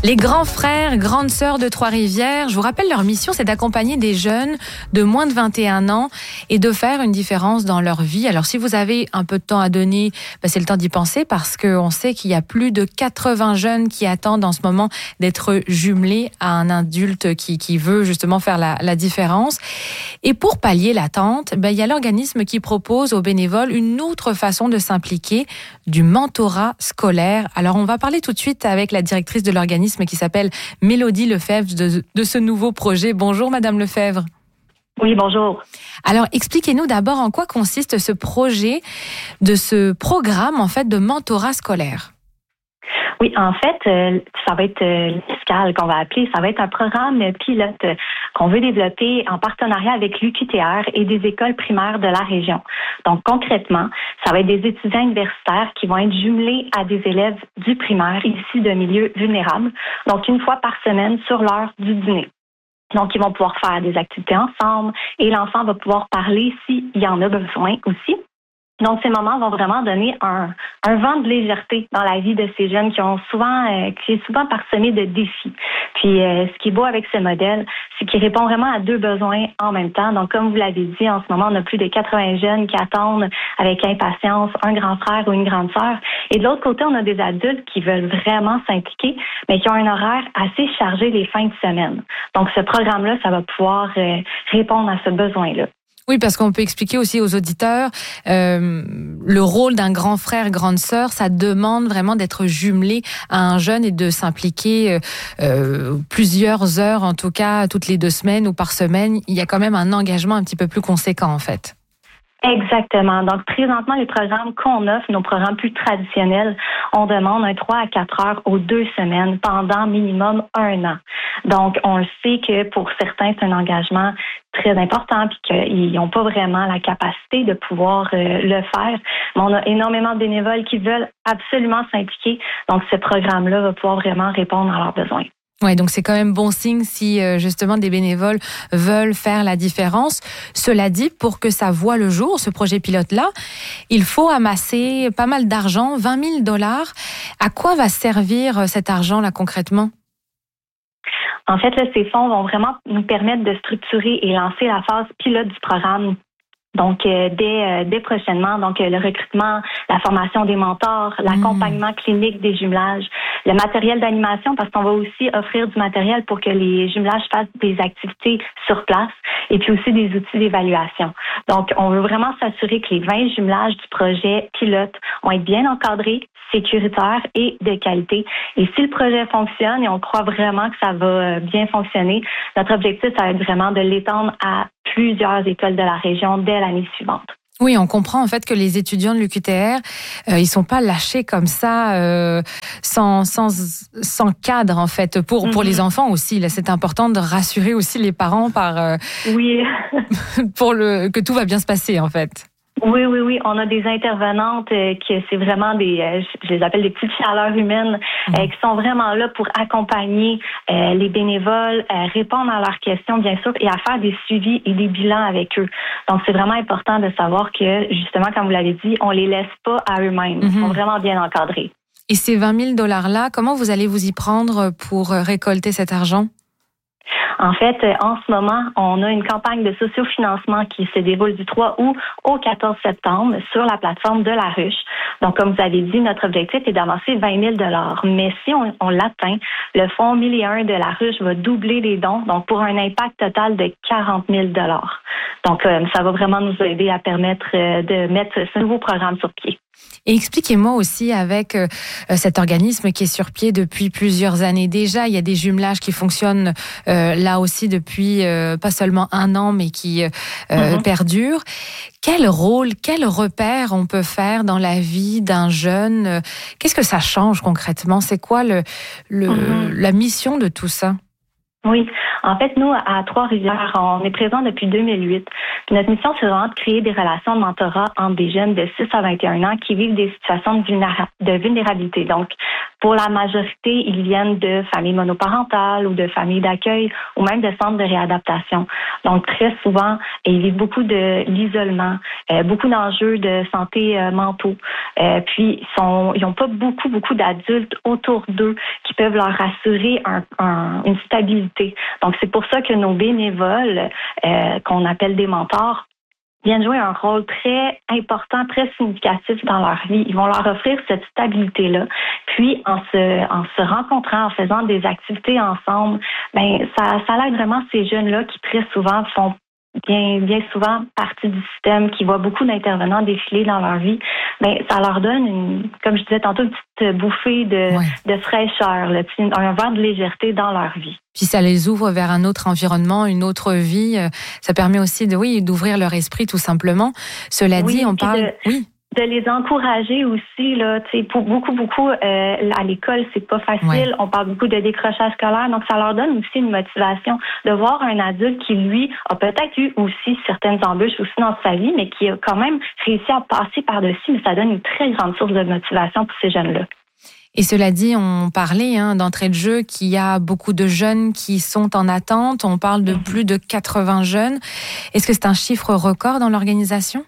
Les grands frères, grandes sœurs de Trois-Rivières, je vous rappelle, leur mission, c'est d'accompagner des jeunes de moins de 21 ans et de faire une différence dans leur vie. Alors, si vous avez un peu de temps à donner, c'est le temps d'y penser parce qu'on sait qu'il y a plus de 80 jeunes qui attendent en ce moment d'être jumelés à un adulte qui veut justement faire la différence. Et pour pallier l'attente, il y a l'organisme qui propose aux bénévoles une autre façon de s'impliquer, du mentorat scolaire. Alors, on va parler tout de suite avec la directrice de l'organisme qui s'appelle Mélodie Lefebvre de ce nouveau projet. Bonjour Madame Lefebvre. Oui, bonjour. Alors, expliquez-nous d'abord en quoi consiste ce projet de ce programme en fait de mentorat scolaire. Oui, en fait, ça va être l'ESCAL qu'on va appeler. Ça va être un programme pilote qu'on veut développer en partenariat avec l'UQTR et des écoles primaires de la région. Donc, concrètement, ça va être des étudiants universitaires qui vont être jumelés à des élèves du primaire issus de milieux vulnérables. Donc, une fois par semaine sur l'heure du dîner. Donc, ils vont pouvoir faire des activités ensemble et l'enfant va pouvoir parler s'il y en a besoin aussi. Donc, ces moments vont vraiment donner un vent de légèreté dans la vie de ces jeunes qui est souvent parsemé de défis. Puis, ce qui est beau avec ce modèle, c'est qu'il répond vraiment à deux besoins en même temps. Donc, comme vous l'avez dit, en ce moment, on a plus de 80 jeunes qui attendent avec impatience un grand frère ou une grande sœur. Et de l'autre côté, on a des adultes qui veulent vraiment s'impliquer, mais qui ont un horaire assez chargé les fins de semaine. Donc, ce programme-là, ça va pouvoir répondre à ce besoin-là. Oui, parce qu'on peut expliquer aussi aux auditeurs le rôle d'un grand frère, grande sœur, ça demande vraiment d'être jumelé à un jeune et de s'impliquer plusieurs heures, en tout cas toutes les 2 semaines ou par semaine. Il y a quand même un engagement un petit peu plus conséquent en fait. Exactement. Donc, présentement, les programmes qu'on offre, nos programmes plus traditionnels, on demande 3 à 4 heures aux 2 semaines pendant minimum 1 an. Donc, on le sait que pour certains, c'est un engagement très important puis qu'ils n'ont pas vraiment la capacité de pouvoir le faire. Mais on a énormément de bénévoles qui veulent absolument s'impliquer. Donc, ce programme-là va pouvoir vraiment répondre à leurs besoins. Ouais, donc c'est quand même bon signe si justement des bénévoles veulent faire la différence. Cela dit, pour que ça voie le jour, ce projet pilote-là, il faut amasser pas mal d'argent, $20,000. À quoi va servir cet argent-là concrètement? En fait, là, ces fonds vont vraiment nous permettre de structurer et lancer la phase pilote du programme. Donc, dès prochainement, donc le recrutement, la formation des mentors, l'accompagnement clinique des jumelages, le matériel d'animation, parce qu'on va aussi offrir du matériel pour que les jumelages fassent des activités sur place et puis aussi des outils d'évaluation. Donc, on veut vraiment s'assurer que les 20 jumelages du projet pilote vont être bien encadrés, sécuritaires et de qualité. Et si le projet fonctionne, et on croit vraiment que ça va bien fonctionner, notre objectif, ça va être vraiment de l'étendre à plusieurs écoles de la région dès l'année suivante. Oui, on comprend en fait que les étudiants de l'UQTR, ils sont pas lâchés comme ça, sans cadre en fait. Pour les enfants aussi, là, c'est important de rassurer aussi les parents oui, que tout va bien se passer en fait. Oui. On a des intervenantes qui c'est vraiment je les appelle des petites chaleurs humaines, qui sont vraiment là pour accompagner les bénévoles, répondre à leurs questions, bien sûr, et à faire des suivis et des bilans avec eux. Donc, c'est vraiment important de savoir que, justement, comme vous l'avez dit, on les laisse pas à eux-mêmes. Ils sont vraiment bien encadrés. Et ces $20,000-là, comment vous allez vous y prendre pour récolter cet argent? En fait, en ce moment, on a une campagne de sociofinancement qui se déroule du 3 août au 14 septembre sur la plateforme de la Ruche. Donc, comme vous avez dit, notre objectif est d'avancer $20,000. Mais si on l'atteint, le fonds 1001 de la Ruche va doubler les dons, donc pour un impact total de $40,000. Donc, ça va vraiment nous aider à permettre de mettre ce nouveau programme sur pied. Et expliquez-moi aussi avec cet organisme qui est sur pied depuis plusieurs années déjà, il y a des jumelages qui fonctionnent là aussi depuis pas seulement 1 an, mais qui perdurent. Quel rôle, quel repère on peut faire dans la vie d'un jeune? Qu'est-ce que ça change concrètement? C'est quoi la mission de tout ça? Oui. En fait, nous, à Trois-Rivières, on est présents depuis 2008. Puis notre mission, c'est vraiment de créer des relations de mentorat entre des jeunes de 6 à 21 ans qui vivent des situations de vulnérabilité. Donc, Pour la majorité, ils viennent de familles monoparentales ou de familles d'accueil ou même de centres de réadaptation. Donc, très souvent, ils vivent beaucoup de l'isolement, beaucoup d'enjeux de santé mentaux. Puis, ils n'ont pas beaucoup d'adultes autour d'eux qui peuvent leur assurer une stabilité. Donc, c'est pour ça que nos bénévoles, qu'on appelle des mentors, viennent jouer un rôle très important, très significatif dans leur vie. Ils vont leur offrir cette stabilité-là. Puis, en se rencontrant, en faisant des activités ensemble, ça aide vraiment ces jeunes-là qui très souvent font bien souvent partie du système, qui voit beaucoup d'intervenants défiler dans leur vie. Ça leur donne comme je disais tantôt, une petite bouffée de fraîcheur, un vent de légèreté dans leur vie. Puis ça les ouvre vers un autre environnement, une autre vie. Ça permet aussi d'ouvrir leur esprit tout simplement. Cela dit, on parle... De les encourager aussi, là, tu sais, pour beaucoup, à l'école, c'est pas facile. Ouais. On parle beaucoup de décrochage scolaire, donc ça leur donne aussi une motivation de voir un adulte qui, lui, a peut-être eu aussi certaines embûches aussi dans sa vie, mais qui a quand même réussi à passer par-dessus, mais ça donne une très grande source de motivation pour ces jeunes-là. Et cela dit, on parlait d'entrée de jeu qu'il y a beaucoup de jeunes qui sont en attente. On parle de plus de 80 jeunes. Est-ce que c'est un chiffre record dans l'organisation?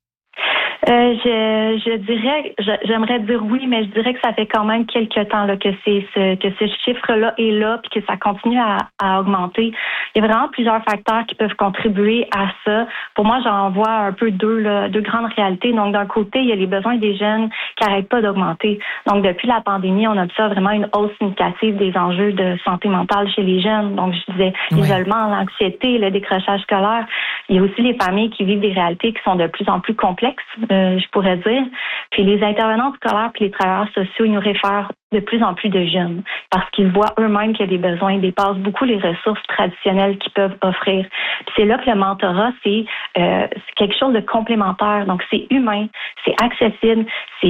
Je dirais, j'aimerais dire oui, mais je dirais que ça fait quand même quelques temps là, que ce chiffre-là est là, puis que ça continue à augmenter. Il y a vraiment plusieurs facteurs qui peuvent contribuer à ça. Pour moi, j'en vois un peu deux grandes réalités. Donc, d'un côté, il y a les besoins des jeunes qui n'arrêtent pas d'augmenter. Donc, depuis la pandémie, on observe vraiment une hausse significative des enjeux de santé mentale chez les jeunes. Donc, je disais l'isolement, l'anxiété, le décrochage scolaire. Il y a aussi les familles qui vivent des réalités qui sont de plus en plus complexes. Je pourrais dire. Puis les intervenants scolaires puis les travailleurs sociaux, ils nous réfèrent de plus en plus de jeunes parce qu'ils voient eux-mêmes qu'il y a des besoins, ils dépassent beaucoup les ressources traditionnelles qu'ils peuvent offrir. Puis c'est là que le mentorat, c'est quelque chose de complémentaire. Donc, c'est humain, c'est accessible,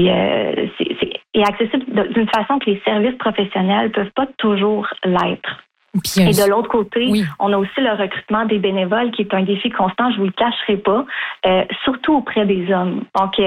et accessible d'une façon que les services professionnels peuvent pas toujours l'être. Et de l'autre côté, on a aussi le recrutement des bénévoles qui est un défi constant, je vous le cacherai pas, surtout auprès des hommes. Donc,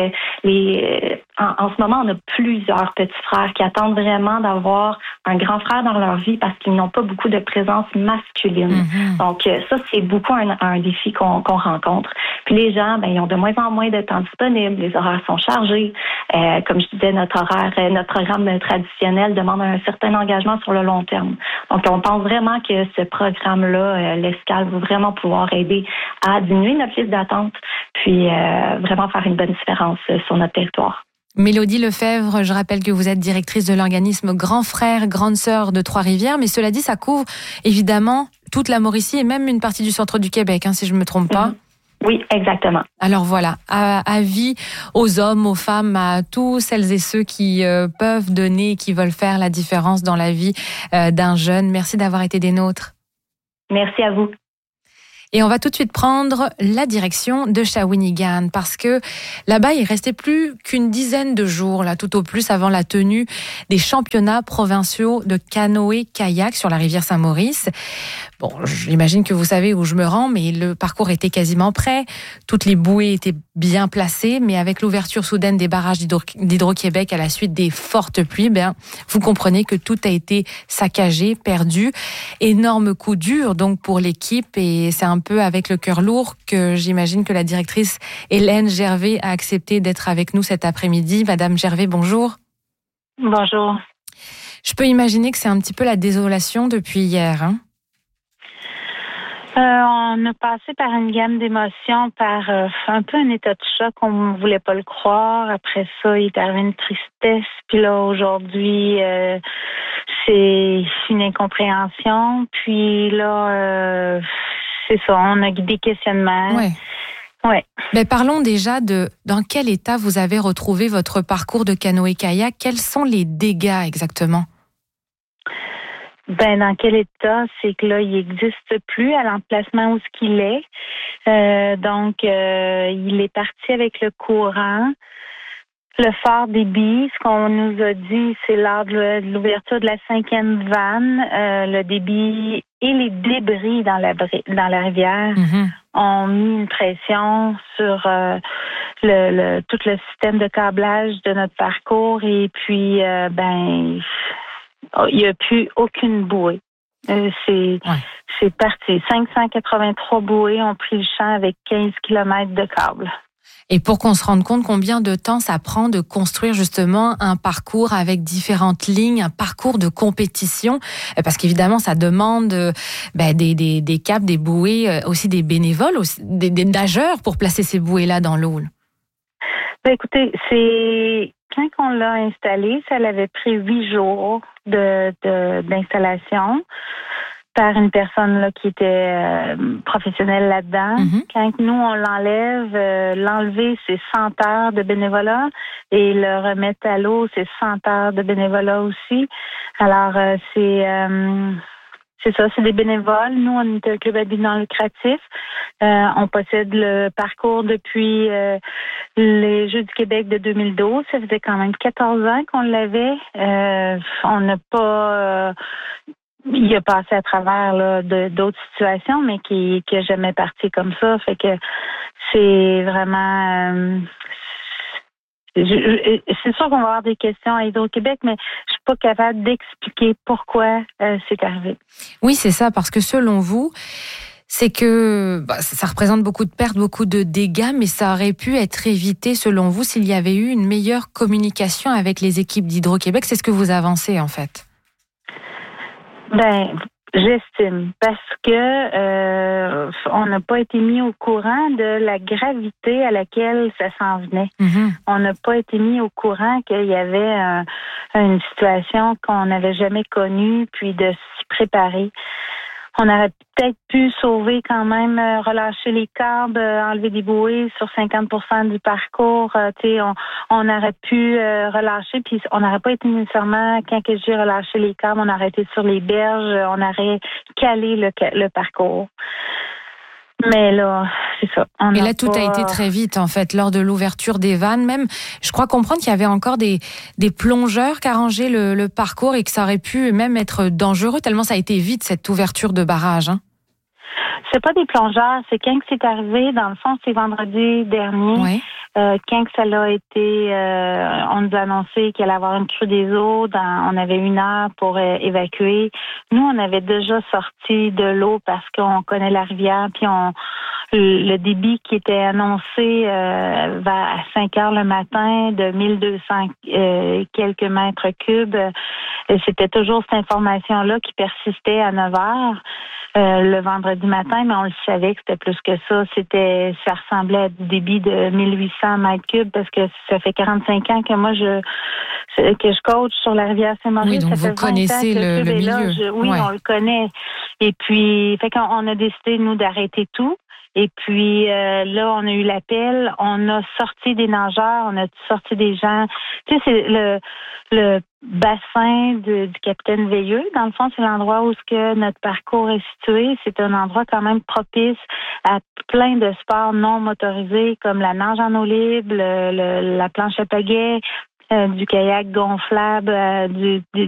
en ce moment, on a plusieurs petits frères qui attendent vraiment d'avoir un grand frère dans leur vie parce qu'ils n'ont pas beaucoup de présence masculine. Mm-hmm. Donc, ça, c'est beaucoup un défi qu'on rencontre. Puis les gens, ils ont de moins en moins de temps disponible, les horaires sont chargés. Comme je disais, notre programme traditionnel demande un certain engagement sur le long terme. Donc, on pense vraiment que ce programme-là, l'Escale, va vraiment pouvoir aider à diminuer notre liste d'attente, puis vraiment faire une bonne différence sur notre territoire. Mélodie Lefebvre, je rappelle que vous êtes directrice de l'organisme Grand Frère, Grande Sœur de Trois-Rivières, mais cela dit, ça couvre évidemment toute la Mauricie et même une partie du centre du Québec, si je ne me trompe pas. Oui, exactement. Alors voilà, avis aux hommes, aux femmes, à tous celles et ceux qui peuvent donner, qui veulent faire la différence dans la vie d'un jeune. Merci d'avoir été des nôtres. Merci à vous. Et on va tout de suite prendre la direction de Shawinigan parce que là-bas, il restait plus qu'une dizaine de jours, là, tout au plus, avant la tenue des championnats provinciaux de canoë-kayak sur la rivière Saint-Maurice. Bon, j'imagine que vous savez où je me rends, mais le parcours était quasiment prêt. Toutes les bouées étaient bien placées, mais avec l'ouverture soudaine des barrages d'Hydro-Québec à la suite des fortes pluies, vous comprenez que tout a été saccagé, perdu. Énorme coup dur, donc, pour l'équipe, et c'est un peu avec le cœur lourd que j'imagine que la directrice Hélène Gervais a accepté d'être avec nous cet après-midi. Madame Gervais, bonjour. Bonjour. Je peux imaginer que c'est un petit peu la désolation depuis hier, On a passé par une gamme d'émotions, par un peu un état de choc, on ne voulait pas le croire. Après ça, il est arrivé une tristesse. Puis là, aujourd'hui, c'est une incompréhension. Puis là, c'est ça, on a des questionnements. Ouais. Ouais. Mais parlons déjà dans quel état vous avez retrouvé votre parcours de canoë-kayak. Quels sont les dégâts exactement? Dans quel état? C'est que là, il n'existe plus à l'emplacement où ce qu'il est. Donc, il est parti avec le courant. Le fort débit, ce qu'on nous a dit, c'est lors de l'ouverture de la 5e vanne, le débit et les débris dans la rivière ont mis une pression sur tout le système de câblage de notre parcours et puis il n'y a plus aucune bouée. C'est parti. 583 bouées ont pris le champ avec 15 kilomètres de câbles. Et pour qu'on se rende compte combien de temps ça prend de construire justement un parcours avec différentes lignes, un parcours de compétition, parce qu'évidemment ça demande des câbles, des bouées, aussi des bénévoles, aussi, des nageurs pour placer ces bouées-là dans l'eau. Écoutez, c'est quand on l'a installé, ça l'avait pris 8 jours d'installation par une personne là qui était professionnelle là-dedans. Mm-hmm. Quand nous, on l'enlève, l'enlever, c'est 100 heures de bénévolat et le remettre à l'eau, c'est 100 heures de bénévolat aussi. Alors, c'est ça, c'est des bénévoles. Nous, on est un club à but non lucratif. On possède le parcours depuis les Jeux du Québec de 2012. Ça faisait quand même 14 ans qu'on l'avait. On n'a pas... il a passé à travers là, d'autres situations, mais qui n'a jamais parti comme ça. Fait que c'est vraiment... c'est sûr qu'on va avoir des questions à Hydro-Québec, mais je suis pas capable d'expliquer pourquoi c'est arrivé. Oui, c'est ça, parce que selon vous, c'est que ça représente beaucoup de pertes, beaucoup de dégâts, mais ça aurait pu être évité, selon vous, s'il y avait eu une meilleure communication avec les équipes d'Hydro-Québec. C'est ce que vous avancez, en fait. J'estime, parce que on n'a pas été mis au courant de la gravité à laquelle ça s'en venait. Mm-hmm. On n'a pas été mis au courant qu'il y avait une situation qu'on n'avait jamais connue, puis de s'y préparer. On aurait peut-être pu sauver quand même, relâcher les câbles, enlever des bouées sur 50% du parcours. On aurait pu relâcher, puis on n'aurait pas été nécessairement, quand j'ai relâché les câbles, on aurait été sur les berges, on aurait calé le parcours. Mais là, c'est ça. Et là, tout a été très vite, en fait, lors de l'ouverture des vannes. Même, je crois comprendre qu'il y avait encore des plongeurs qui arrangeaient le parcours et que ça aurait pu même être dangereux, tellement ça a été vite, cette ouverture de barrage. Hein. C'est pas des plongeurs, c'est quand c'est arrivé, dans le fond, c'est vendredi dernier. Oui. Quand ça l'a été, on nous a annoncé qu'il allait avoir une crue des eaux. On avait 1 heure pour évacuer. Nous, on avait déjà sorti de l'eau parce qu'on connaît la rivière. Puis le débit qui était annoncé à 5 heures le matin de 1200 quelques mètres cubes, c'était toujours cette information-là qui persistait à 9 heures. Le vendredi matin, mais on le savait que c'était plus que ça. Ça ressemblait à du débit de 1800 mètres cubes parce que ça fait 45 ans que moi que je coach sur la rivière Saint-Maurice. Oui, donc ça vous connaissez le milieu. Oui, on le connaît. Et puis, fait qu'on a décidé, nous, d'arrêter tout. Et puis là, on a eu l'appel, on a sorti des nageurs, on a sorti des gens. Tu sais, c'est le bassin du capitaine Veilleux. Dans le fond, c'est l'endroit où notre parcours est situé. C'est un endroit quand même propice à plein de sports non motorisés comme la nage en eau libre, la planche à pagaie, du kayak gonflable,